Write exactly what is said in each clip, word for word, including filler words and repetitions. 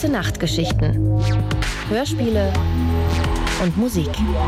Gute-Nacht-Geschichten, Hörspiele und Musik.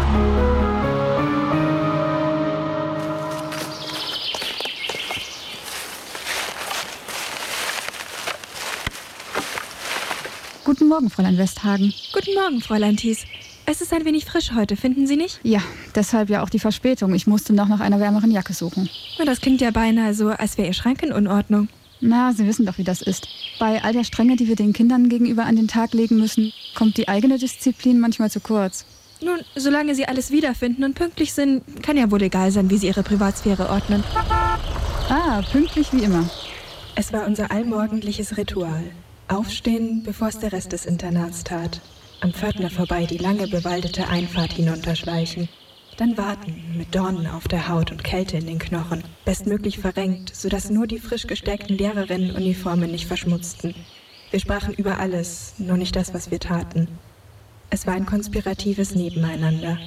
Guten Morgen, Fräulein Westhagen. Guten Morgen, Fräulein Thies. Es ist ein wenig frisch heute, finden Sie nicht? Ja, deshalb ja auch die Verspätung. Ich musste noch nach einer wärmeren Jacke suchen. Na, das klingt ja beinahe so, als wäre Ihr Schrank in Unordnung. Na, Sie wissen doch, wie das ist. Bei all der Strenge, die wir den Kindern gegenüber an den Tag legen müssen, kommt die eigene Disziplin manchmal zu kurz. Nun, solange Sie alles wiederfinden und pünktlich sind, kann ja wohl egal sein, wie Sie Ihre Privatsphäre ordnen. Ah, pünktlich wie immer. Es war unser allmorgendliches Ritual. Aufstehen, bevor es der Rest des Internats tat. Am Pförtner vorbei die lange bewaldete Einfahrt hinunterschleichen. Dann warten, mit Dornen auf der Haut und Kälte in den Knochen, bestmöglich verrenkt, sodass nur die frisch gestärkten Lehrerinnenuniformen nicht verschmutzten. Wir sprachen über alles, nur nicht das, was wir taten. Es war ein konspiratives Nebeneinander.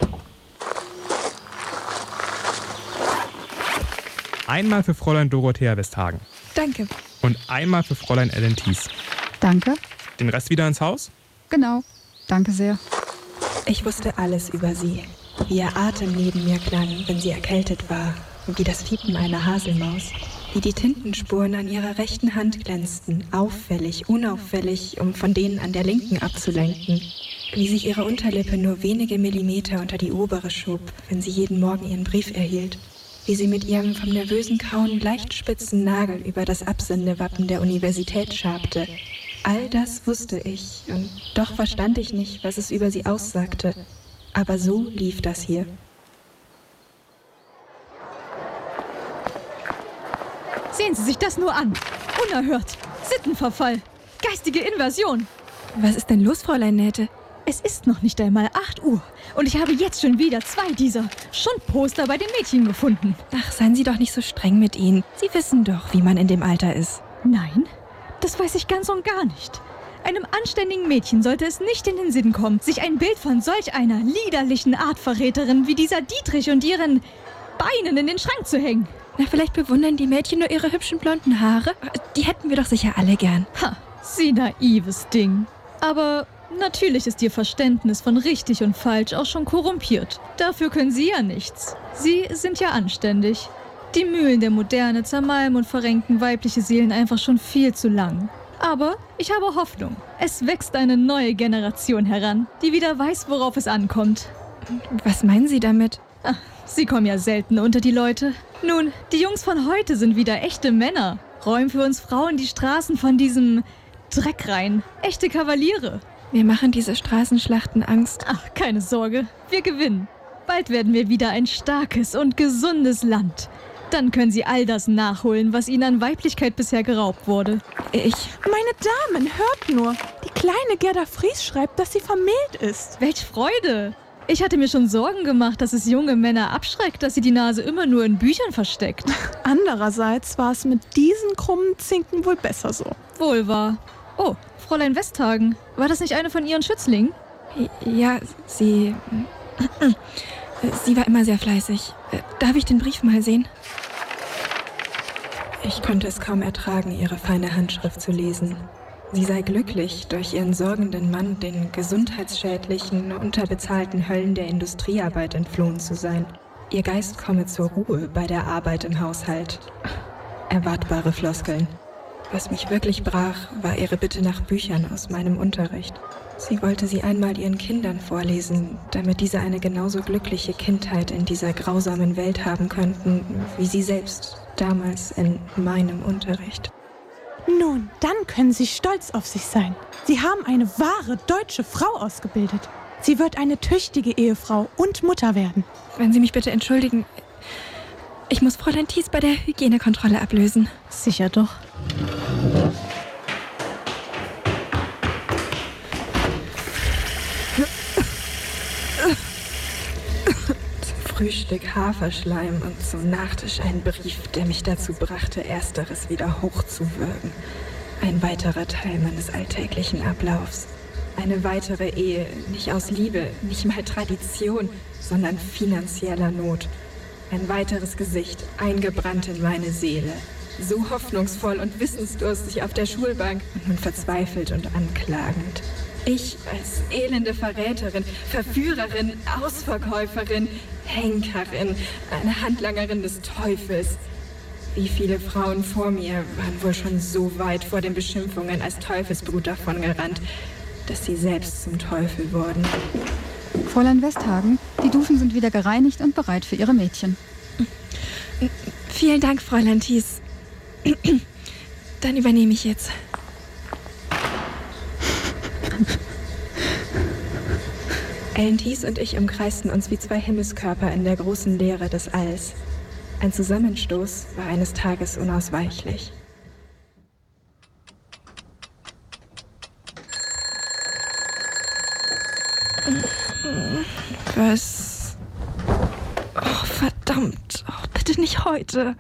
Einmal für Fräulein Dorothea Westhagen. Danke. Und einmal für Fräulein Ellen Thies. Danke. Den Rest wieder ins Haus? Genau. Danke sehr. Ich wusste alles über sie. Wie ihr Atem neben mir klang, wenn sie erkältet war. Und wie das Fiepen einer Haselmaus. Wie die Tintenspuren an ihrer rechten Hand glänzten. Auffällig, unauffällig, um von denen an der linken abzulenken. Wie sich ihre Unterlippe nur wenige Millimeter unter die obere schob, wenn sie jeden Morgen ihren Brief erhielt. Wie sie mit ihrem vom nervösen Kauen leicht spitzen Nagel über das Absendewappen der Universität schabte. All das wusste ich, und doch verstand ich nicht, was es über sie aussagte. Aber so lief das hier. Sehen Sie sich das nur an. Unerhört. Sittenverfall. Geistige Inversion. Was ist denn los, Fräulein Nähte? Es ist noch nicht einmal acht Uhr. Und ich habe jetzt schon wieder zwei dieser Schundposter bei den Mädchen gefunden. Ach, seien Sie doch nicht so streng mit ihnen. Sie wissen doch, wie man in dem Alter ist. Nein, das weiß ich ganz und gar nicht. Einem anständigen Mädchen sollte es nicht in den Sinn kommen, sich ein Bild von solch einer liederlichen Artverräterin wie dieser Dietrich und ihren Beinen in den Schrank zu hängen. Na, vielleicht bewundern die Mädchen nur ihre hübschen blonden Haare. Die hätten wir doch sicher alle gern. Ha, Sie naives Ding. Aber natürlich ist Ihr Verständnis von richtig und falsch auch schon korrumpiert. Dafür können Sie ja nichts. Sie sind ja anständig. Die Mühlen der Moderne zermalmen und verrenken weibliche Seelen einfach schon viel zu lang. Aber ich habe Hoffnung. Es wächst eine neue Generation heran, die wieder weiß, worauf es ankommt. Was meinen Sie damit? Ach, Sie kommen ja selten unter die Leute. Nun, die Jungs von heute sind wieder echte Männer. Räumen für uns Frauen die Straßen von diesem Dreck rein. Echte Kavaliere. Wir machen diese Straßenschlachten Angst. Ach, keine Sorge. Wir gewinnen. Bald werden wir wieder ein starkes und gesundes Land. Dann können Sie all das nachholen, was Ihnen an Weiblichkeit bisher geraubt wurde. Ich... Meine Damen, hört nur. Die kleine Gerda Fries schreibt, dass sie vermählt ist. Welch Freude! Ich hatte mir schon Sorgen gemacht, dass es junge Männer abschreckt, dass sie die Nase immer nur in Büchern versteckt. Andererseits war es mit diesen krummen Zinken wohl besser so. Wohl wahr. Oh, Fräulein Westhagen. War das nicht eine von Ihren Schützlingen? Ja, sie... Sie war immer sehr fleißig. Darf ich den Brief mal sehen? Ich konnte es kaum ertragen, ihre feine Handschrift zu lesen. Sie sei glücklich, durch ihren sorgenden Mann den gesundheitsschädlichen, unterbezahlten Höllen der Industriearbeit entflohen zu sein. Ihr Geist komme zur Ruhe bei der Arbeit im Haushalt. Erwartbare Floskeln. Was mich wirklich brach, war ihre Bitte nach Büchern aus meinem Unterricht. Sie wollte sie einmal ihren Kindern vorlesen, damit diese eine genauso glückliche Kindheit in dieser grausamen Welt haben könnten, wie sie selbst damals in meinem Unterricht. Nun, dann können Sie stolz auf sich sein. Sie haben eine wahre deutsche Frau ausgebildet. Sie wird eine tüchtige Ehefrau und Mutter werden. Wenn Sie mich bitte entschuldigen, ich muss Fräulein Thies bei der Hygienekontrolle ablösen. Sicher doch. Frühstück Haferschleim und zum Nachtisch ein Brief, der mich dazu brachte, Ersteres wieder hochzuwürgen. Ein weiterer Teil meines alltäglichen Ablaufs. Eine weitere Ehe, nicht aus Liebe, nicht mal Tradition, sondern finanzieller Not. Ein weiteres Gesicht, eingebrannt in meine Seele. so hoffnungsvoll und wissensdurstig auf der Schulbank und nun verzweifelt und anklagend. Ich als elende Verräterin, Verführerin, Ausverkäuferin, Henkerin, eine Handlangerin des Teufels. Wie viele Frauen vor mir waren wohl schon so weit vor den Beschimpfungen als Teufelsbrut davongerannt, dass sie selbst zum Teufel wurden. Fräulein Westhagen, die Duschen sind wieder gereinigt und bereit für Ihre Mädchen. Vielen Dank, Fräulein Thies. Dann übernehme ich jetzt. Ellen Thies und ich umkreisten uns wie zwei Himmelskörper in der großen Leere des Alls. Ein Zusammenstoß war eines Tages unausweichlich. Was? Oh, verdammt. Oh, bitte nicht heute.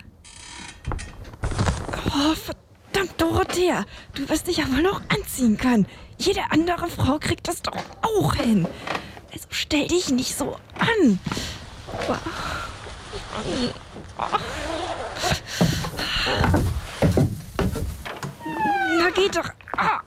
Oh, verdammt, Dorothea. Du wirst dich ja wohl noch anziehen können. Jede andere Frau kriegt das doch auch hin. Also stell dich nicht so an. Na geht doch.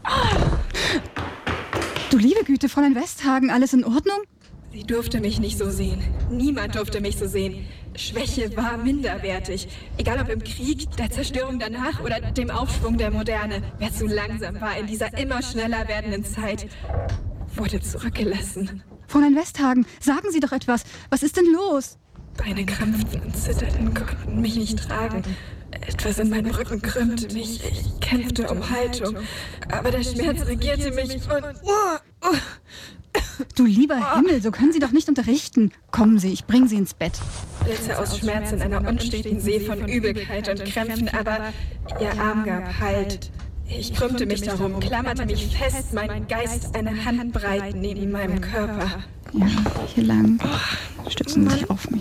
Du liebe Güte, Fräulein Westhagen, alles in Ordnung? Sie durfte mich nicht so sehen. Niemand durfte mich so sehen. Schwäche war minderwertig. Egal ob im Krieg, der Zerstörung danach oder dem Aufschwung der Moderne. Wer zu langsam war in dieser immer schneller werdenden Zeit, wurde zurückgelassen. Fräulein Westhagen, sagen Sie doch etwas. Was ist denn los? Beine krampften und zitterten, konnten mich nicht tragen. Etwas in meinem Rücken krümmte mich. Ich kämpfte um Haltung. Aber der Schmerz regierte mich und... Uh, uh. Du lieber Himmel, so können Sie doch nicht unterrichten. Kommen Sie, ich bringe Sie ins Bett. Blitze aus Schmerz in einer unsteten See von Übelkeit und Krämpfen, aber ihr Arm gab Halt. Ich krümmte mich darum, klammerte mich fest, mein Geist eine Handbreit neben meinem Körper. Ja, hier lang. Stützen Sie sich auf mich.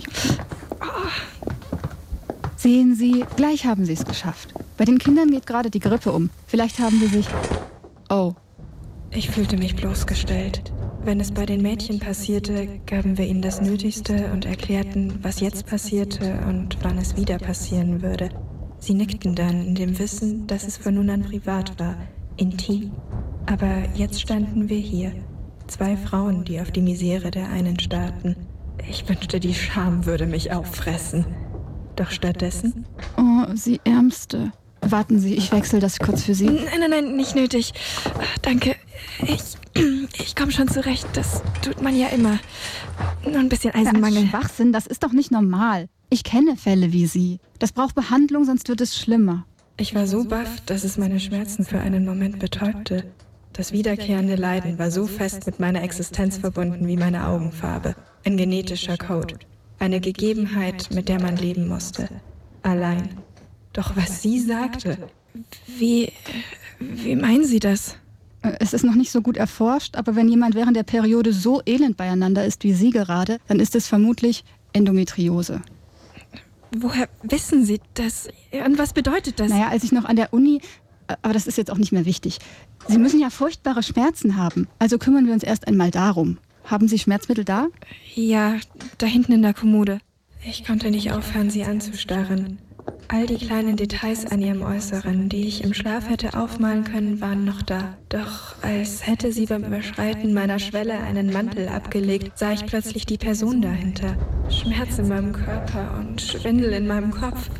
Sehen Sie, gleich haben Sie es geschafft. Bei den Kindern geht gerade die Grippe um. Vielleicht haben Sie sich... Oh. Ich fühlte mich bloßgestellt. Wenn es bei den Mädchen passierte, gaben wir ihnen das Nötigste und erklärten, was jetzt passierte und wann es wieder passieren würde. Sie nickten dann in dem Wissen, dass es von nun an privat war, intim. Aber jetzt standen wir hier, zwei Frauen, die auf die Misere der einen starrten. Ich wünschte, die Scham würde mich auffressen. Doch stattdessen... Oh, Sie Ärmste. Warten Sie, ich wechsle das kurz für Sie. Nein, nein, nein, nicht nötig. Danke. Ich, ich komme schon zurecht. Das tut man ja immer. Nur ein bisschen Eisenmangel. Ja, Schwachsinn, das ist doch nicht normal. Ich kenne Fälle wie Sie. Das braucht Behandlung, sonst wird es schlimmer. Ich war so baff, dass es meine Schmerzen für einen Moment betäubte. Das wiederkehrende Leiden war so fest mit meiner Existenz verbunden wie meine Augenfarbe. Ein genetischer Code. Eine Gegebenheit, mit der man leben musste. Allein. Doch was sie sagte... Wie... Wie meinen Sie das? Es ist noch nicht so gut erforscht, aber wenn jemand während der Periode so elend beieinander ist wie Sie gerade, dann ist es vermutlich Endometriose. Woher wissen Sie das? Und was bedeutet das? Naja, als ich noch an der Uni... Aber das ist jetzt auch nicht mehr wichtig. Sie müssen ja furchtbare Schmerzen haben. Also kümmern wir uns erst einmal darum. Haben Sie Schmerzmittel da? Ja, da hinten in der Kommode. Ich konnte nicht aufhören, sie anzustarren. All die kleinen Details an ihrem Äußeren, die ich im Schlaf hätte aufmalen können, waren noch da. Doch als hätte sie beim Überschreiten meiner Schwelle einen Mantel abgelegt, sah ich plötzlich die Person dahinter. Schmerz in meinem Körper und Schwindel in meinem Kopf.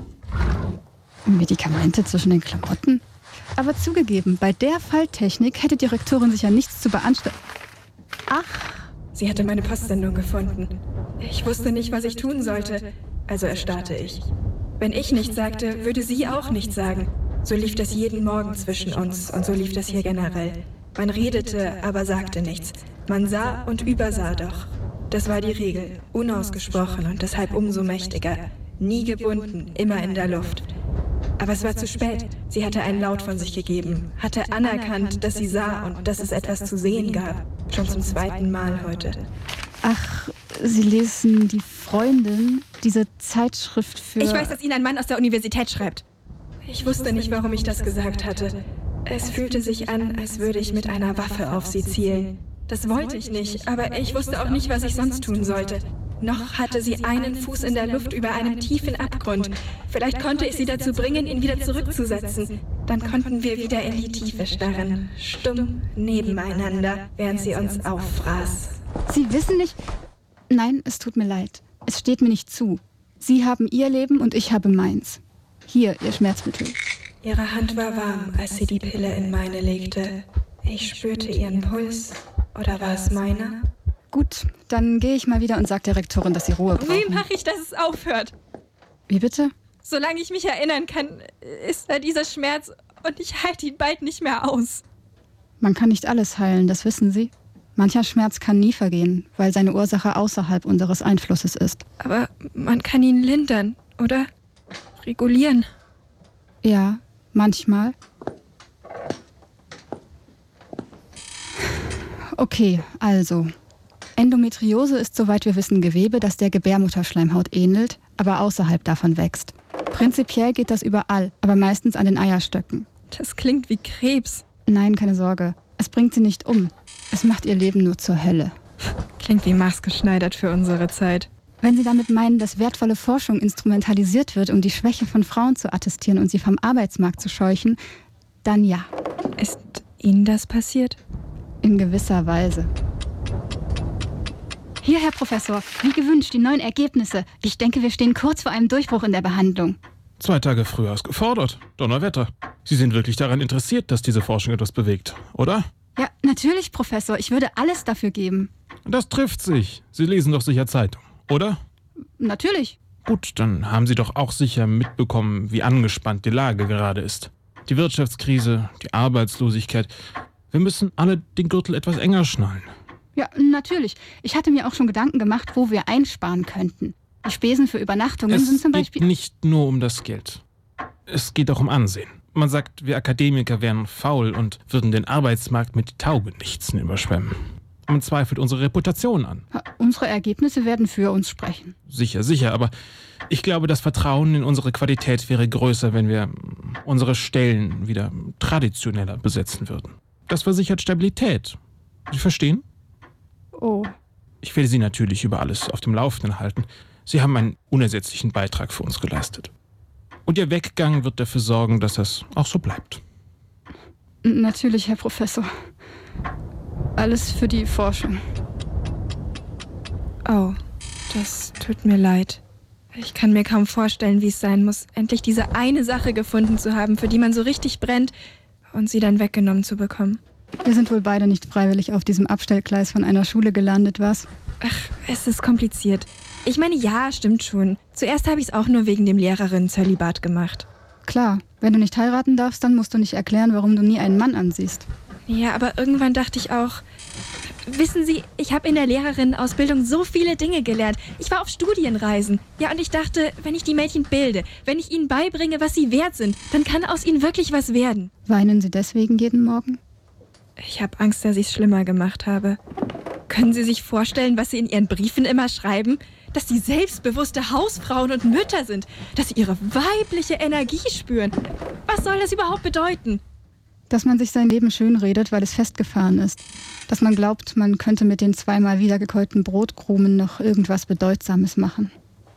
Medikamente zwischen den Klamotten? Aber zugegeben, bei der Falltechnik hätte die Rektorin sicher nichts zu beanstanden. Ach. Sie hatte meine Postsendung gefunden. Ich wusste nicht, was ich tun sollte. Also erstarrte ich. Wenn ich nichts sagte, würde sie auch nichts sagen. So lief das jeden Morgen zwischen uns und so lief das hier generell. Man redete, aber sagte nichts. Man sah und übersah doch. Das war die Regel, unausgesprochen und deshalb umso mächtiger. Nie gebunden, immer in der Luft. Aber es war zu spät. Sie hatte einen Laut von sich gegeben, hatte anerkannt, dass sie sah und dass es etwas zu sehen gab. Schon zum zweiten Mal heute. Ach, Sie lesen die Freundin, diese Zeitschrift für... Ich weiß, dass Ihnen ein Mann aus der Universität schreibt. Ich wusste nicht, warum ich das gesagt hatte. Es fühlte sich an, als würde ich mit einer Waffe auf sie zielen. Das wollte ich nicht, aber ich wusste auch nicht, was ich sonst tun sollte. Noch hatte sie einen Fuß in der Luft über einem tiefen Abgrund. Vielleicht konnte ich sie dazu bringen, ihn wieder zurückzusetzen. Dann konnten wir wieder in die Tiefe starren, stumm nebeneinander, während sie uns auffraß. Sie wissen nicht... Nein, es tut mir leid. Es steht mir nicht zu. Sie haben Ihr Leben und ich habe meins. Hier, Ihr Schmerzmittel. Ihre Hand war warm, als sie die Pille in meine legte. Ich spürte ihren Puls. Oder war es meiner? Gut, dann gehe ich mal wieder und sage der Rektorin, dass sie Ruhe brauchen. Wie mache ich, dass es aufhört? Wie bitte? Solange ich mich erinnern kann, ist da dieser Schmerz und ich halte ihn bald nicht mehr aus. Man kann nicht alles heilen, das wissen Sie. Mancher Schmerz kann nie vergehen, weil seine Ursache außerhalb unseres Einflusses ist. Aber man kann ihn lindern, oder? Regulieren. Ja, manchmal. Okay, also. Endometriose ist, soweit wir wissen, Gewebe, das der Gebärmutterschleimhaut ähnelt, aber außerhalb davon wächst. Prinzipiell geht das überall, aber meistens an den Eierstöcken. Das klingt wie Krebs. Nein, keine Sorge. Es bringt sie nicht um. Es macht ihr Leben nur zur Hölle. Klingt wie maßgeschneidert für unsere Zeit. Wenn Sie damit meinen, dass wertvolle Forschung instrumentalisiert wird, um die Schwäche von Frauen zu attestieren und sie vom Arbeitsmarkt zu scheuchen, dann ja. Ist Ihnen das passiert? In gewisser Weise. Hier, Herr Professor, wie gewünscht, die neuen Ergebnisse. Ich denke, wir stehen kurz vor einem Durchbruch in der Behandlung. Zwei Tage früher ist gefordert. Donnerwetter. Sie sind wirklich daran interessiert, dass diese Forschung etwas bewegt, oder? Ja, natürlich, Professor. Ich würde alles dafür geben. Das trifft sich. Sie lesen doch sicher Zeitung, oder? Natürlich. Gut, dann haben Sie doch auch sicher mitbekommen, wie angespannt die Lage gerade ist. Die Wirtschaftskrise, die Arbeitslosigkeit. Wir müssen alle den Gürtel etwas enger schnallen. Ja, natürlich. Ich hatte mir auch schon Gedanken gemacht, wo wir einsparen könnten. Die Spesen für Übernachtungen Es sind zum Beispiel... geht nicht nur um das Geld. Es geht auch um Ansehen. Man sagt, wir Akademiker wären faul und würden den Arbeitsmarkt mit Taugenichtsen überschwemmen. Man zweifelt unsere Reputation an. Unsere Ergebnisse werden für uns sprechen. Sicher, sicher, aber ich glaube, das Vertrauen in unsere Qualität wäre größer, wenn wir unsere Stellen wieder traditioneller besetzen würden. Das versichert Stabilität. Sie verstehen? Oh. Ich werde Sie natürlich über alles auf dem Laufenden halten. Sie haben einen unersetzlichen Beitrag für uns geleistet. Und Ihr Weggang wird dafür sorgen, dass das auch so bleibt. Natürlich, Herr Professor. Alles für die Forschung. Oh, das tut mir leid. Ich kann mir kaum vorstellen, wie es sein muss, endlich diese eine Sache gefunden zu haben, für die man so richtig brennt, und sie dann weggenommen zu bekommen. Wir sind wohl beide nicht freiwillig auf diesem Abstellgleis von einer Schule gelandet, was? Ach, es ist kompliziert. Ich meine, ja, stimmt schon. Zuerst habe ich es auch nur wegen dem Lehrerinnen-Zölibat gemacht. Klar, wenn du nicht heiraten darfst, dann musst du nicht erklären, warum du nie einen Mann ansiehst. Ja, aber irgendwann dachte ich auch, wissen Sie, ich habe in der Lehrerinnenausbildung so viele Dinge gelernt. Ich war auf Studienreisen. Ja, und ich dachte, wenn ich die Mädchen bilde, wenn ich ihnen beibringe, was sie wert sind, dann kann aus ihnen wirklich was werden. Weinen Sie deswegen jeden Morgen? Ich habe Angst, dass ich es schlimmer gemacht habe. Können Sie sich vorstellen, was Sie in Ihren Briefen immer schreiben? Dass Sie selbstbewusste Hausfrauen und Mütter sind. Dass Sie Ihre weibliche Energie spüren. Was soll das überhaupt bedeuten? Dass man sich sein Leben schönredet, weil es festgefahren ist. Dass man glaubt, man könnte mit den zweimal wiedergekäuten Brotkrumen noch irgendwas Bedeutsames machen.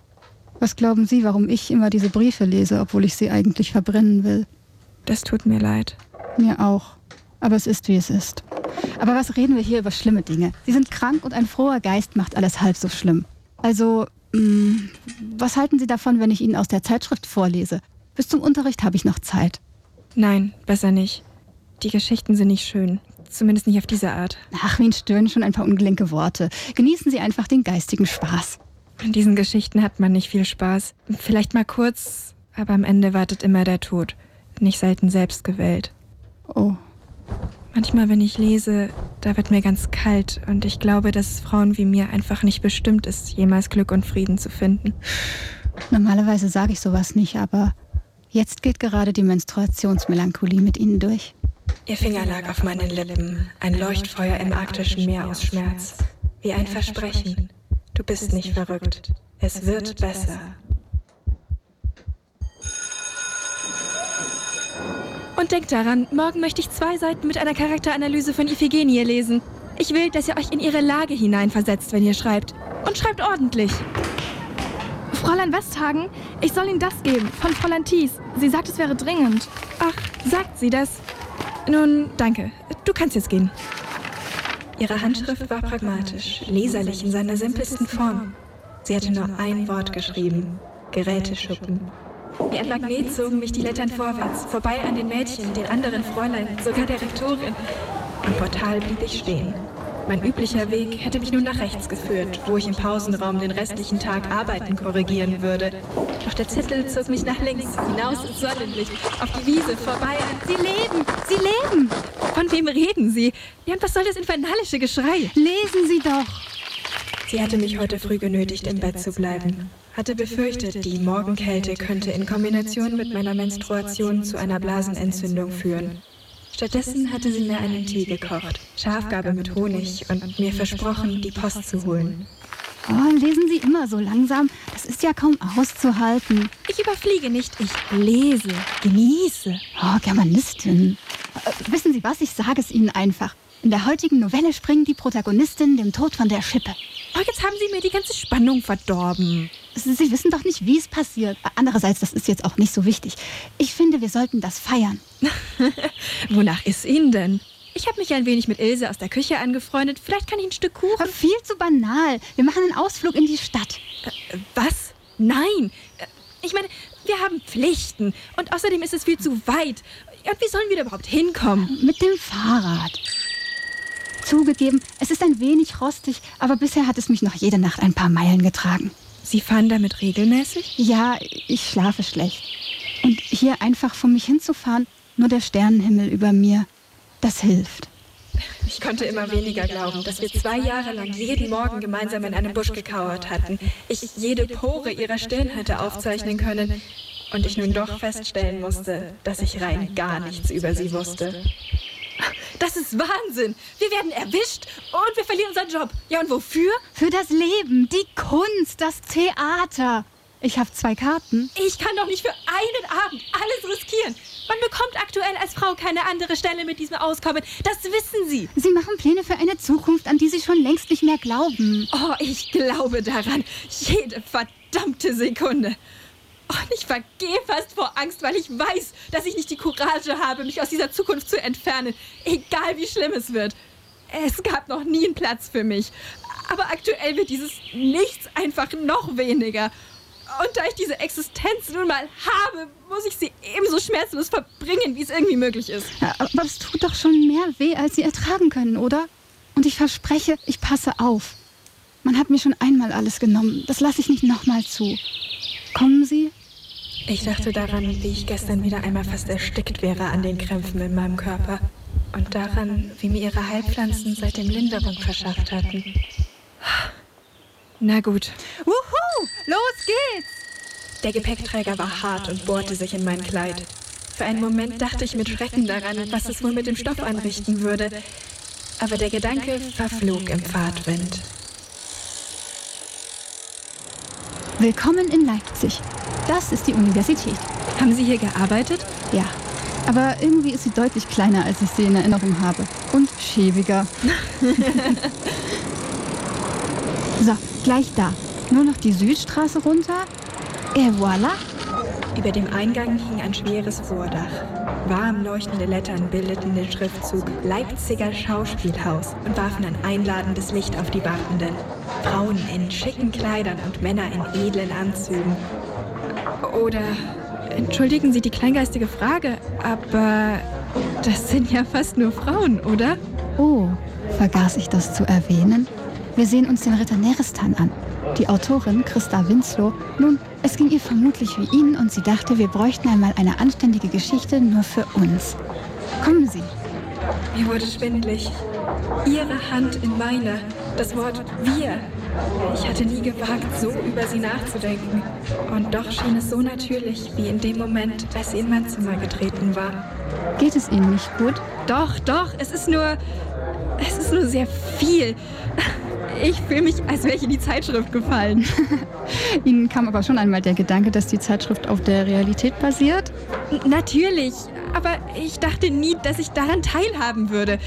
Was glauben Sie, warum ich immer diese Briefe lese, obwohl ich sie eigentlich verbrennen will? Das tut mir leid. Mir auch. Aber es ist, wie es ist. Aber was reden wir hier über schlimme Dinge? Sie sind krank und ein froher Geist macht alles halb so schlimm. Also, mh, was halten Sie davon, wenn ich Ihnen aus der Zeitschrift vorlese? Bis zum Unterricht habe ich noch Zeit. Nein, besser nicht. Die Geschichten sind nicht schön. Zumindest nicht auf diese Art. Ach, wen stören schon ein paar ungelenke Worte. Genießen Sie einfach den geistigen Spaß. In diesen Geschichten hat man nicht viel Spaß. Vielleicht mal kurz, aber am Ende wartet immer der Tod. Nicht selten selbst gewählt. Oh. Manchmal, wenn ich lese, da wird mir ganz kalt und ich glaube, dass es Frauen wie mir einfach nicht bestimmt ist, jemals Glück und Frieden zu finden. Normalerweise sage ich sowas nicht, aber jetzt geht gerade die Menstruationsmelancholie mit Ihnen durch. Ihr Finger lag auf meinen Lippen, ein Leuchtfeuer im arktischen Meer aus Schmerz. Wie ein Versprechen. Du bist nicht verrückt. Es wird besser. Und denk daran, morgen möchte ich zwei Seiten mit einer Charakteranalyse von Iphigenie lesen. Ich will, dass ihr euch in ihre Lage hineinversetzt, wenn ihr schreibt. Und schreibt ordentlich. Fräulein Westhagen, ich soll Ihnen das geben, von Fräulein Thies. Sie sagt, es wäre dringend. Ach, sagt sie das? Nun, danke. Du kannst jetzt gehen. Ihre Handschrift war pragmatisch, leserlich in seiner simpelsten Form. Sie hatte nur ein Wort geschrieben: Geräteschuppen. Wie ein Magnet zogen mich die Lettern vorwärts, vorbei an den Mädchen, den anderen Fräulein, sogar der Rektorin. Am Portal blieb ich stehen. Mein üblicher Weg hätte mich nun nach rechts geführt, wo ich im Pausenraum den restlichen Tag Arbeiten korrigieren würde. Doch der Zettel zog mich nach links, hinaus ins Sonnenlicht, auf die Wiese, vorbei an... Sie leben! Sie leben! Von wem reden Sie? Ja, und was soll das infernalische Geschrei? Lesen Sie doch! Sie hatte mich heute früh genötigt, im Bett zu bleiben. Hatte befürchtet, die Morgenkälte könnte in Kombination mit meiner Menstruation zu einer Blasenentzündung führen. Stattdessen hatte sie mir einen Tee gekocht, Schafgarbe mit Honig und mir versprochen, die Post zu holen. Oh, lesen Sie immer so langsam. Das ist ja kaum auszuhalten. Ich überfliege nicht, ich lese, genieße. Oh, Germanistin. Äh, wissen Sie was, ich sage es Ihnen einfach. In der heutigen Novelle springen die Protagonistinnen dem Tod von der Schippe. Oh, jetzt haben Sie mir die ganze Spannung verdorben. Sie wissen doch nicht, wie es passiert. Andererseits, das ist jetzt auch nicht so wichtig. Ich finde, wir sollten das feiern. Wonach ist Ihnen denn? Ich habe mich ein wenig mit Ilse aus der Küche angefreundet. Vielleicht kann ich ein Stück Kuchen... Aber viel zu banal. Wir machen einen Ausflug in die Stadt. Äh, was? Nein. Äh, ich meine, wir haben Pflichten. Und außerdem ist es viel zu weit. Und wie sollen wir da überhaupt hinkommen? Mit dem Fahrrad. Zugegeben, es ist ein wenig rostig, aber bisher hat es mich noch jede Nacht ein paar Meilen getragen. Sie fahren damit regelmäßig? Ja, ich schlafe schlecht. Und hier einfach vor mich hinzufahren, nur der Sternenhimmel über mir, das hilft. Ich konnte immer weniger glauben, dass wir zwei Jahre lang jeden Morgen gemeinsam in einem Busch gekauert hatten. Ich jede Pore ihrer Stirn hatte aufzeichnen können. Und ich nun doch feststellen musste, dass ich rein gar nichts über sie wusste. Das ist Wahnsinn. Wir werden erwischt und wir verlieren unseren Job. Ja, und wofür? Für das Leben, die Kunst, das Theater. Ich habe zwei Karten. Ich kann doch nicht für einen Abend alles riskieren. Man bekommt aktuell als Frau keine andere Stelle mit diesem Auskommen. Das wissen Sie. Sie machen Pläne für eine Zukunft, an die Sie schon längst nicht mehr glauben. Oh, ich glaube daran. Jede verdammte Sekunde. Und ich vergehe fast vor Angst, weil ich weiß, dass ich nicht die Courage habe, mich aus dieser Zukunft zu entfernen. Egal wie schlimm es wird. Es gab noch nie einen Platz für mich. Aber aktuell wird dieses Nichts einfach noch weniger. Und da ich diese Existenz nun mal habe, muss ich sie ebenso schmerzlos verbringen, wie es irgendwie möglich ist. Ja, aber es tut doch schon mehr weh, als Sie ertragen können, oder? Und ich verspreche, ich passe auf. Man hat mir schon einmal alles genommen. Das lasse ich nicht nochmal zu. Kommen Sie? Ich dachte daran, wie ich gestern wieder einmal fast erstickt wäre an den Krämpfen in meinem Körper. Und daran, wie mir ihre Heilpflanzen seitdem Linderung verschafft hatten. Na gut. Wuhu! Los geht's! Der Gepäckträger war hart und bohrte sich in mein Kleid. Für einen Moment dachte ich mit Schrecken daran, was es wohl mit dem Stoff anrichten würde. Aber der Gedanke verflog im Fahrtwind. Willkommen in Leipzig. Das ist die Universität. Haben Sie hier gearbeitet? Ja, aber irgendwie ist sie deutlich kleiner, als ich sie in Erinnerung habe. Und schäbiger. So, gleich da. Nur noch die Südstraße runter. Et voilà. Über dem Eingang hing ein schweres Vordach. Warm leuchtende Lettern bildeten den Schriftzug Leipziger Schauspielhaus und warfen ein einladendes Licht auf die Wartenden. Frauen in schicken Kleidern und Männer in edlen Anzügen. Oder, entschuldigen Sie die kleingeistige Frage, aber das sind ja fast nur Frauen, oder? Oh, vergaß ich das zu erwähnen? Wir sehen uns den Ritter Nerestan an. Die Autorin Christa Winslow, nun, es ging ihr vermutlich wie Ihnen und sie dachte, wir bräuchten einmal eine anständige Geschichte nur für uns. Kommen Sie. Mir wurde schwindelig. Ihre Hand in meiner. Das Wort wir. Ich hatte nie gewagt, so über sie nachzudenken. Und doch schien es so natürlich, wie in dem Moment, als sie in mein Zimmer getreten war. Geht es Ihnen nicht gut? Doch, doch, es ist nur... Es ist nur sehr viel. Ich fühle mich, als wäre ich in die Zeitschrift gefallen. Ihnen kam aber schon einmal der Gedanke, dass die Zeitschrift auf der Realität basiert? N- natürlich, aber ich dachte nie, dass ich daran teilhaben würde.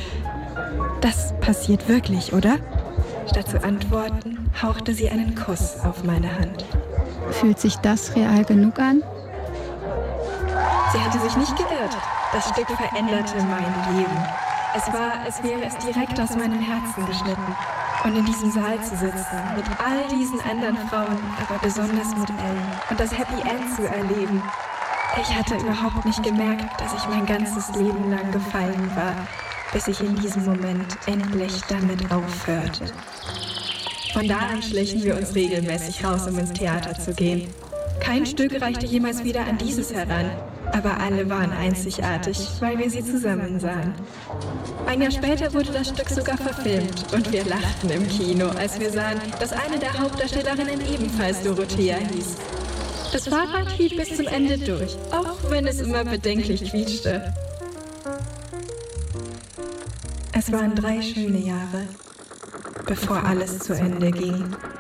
Das passiert wirklich, oder? Statt zu antworten, hauchte sie einen Kuss auf meine Hand. Fühlt sich das real genug an? Sie hatte sich nicht geirrt. Das Stück veränderte mein Leben. Es war, als wäre es direkt aus meinem Herzen geschnitten. Und in diesem Saal zu sitzen, mit all diesen anderen Frauen, aber besonders mit Ellen, und das Happy End zu erleben. Ich hatte überhaupt nicht gemerkt, dass ich mein ganzes Leben lang gefallen war, bis ich in diesem Moment endlich damit aufhörte. Von da an schlichen wir uns regelmäßig raus, um ins Theater zu gehen. Kein Stück reichte jemals wieder an dieses heran, aber alle waren einzigartig, weil wir sie zusammen sahen. Ein Jahr später wurde das Stück sogar verfilmt und wir lachten im Kino, als wir sahen, dass eine der Hauptdarstellerinnen ebenfalls Dorothea hieß. Das Fahrrad hielt bis zum Ende durch, auch wenn es immer bedenklich quietschte. Es waren drei schöne Jahre, bevor alles zu Ende ging.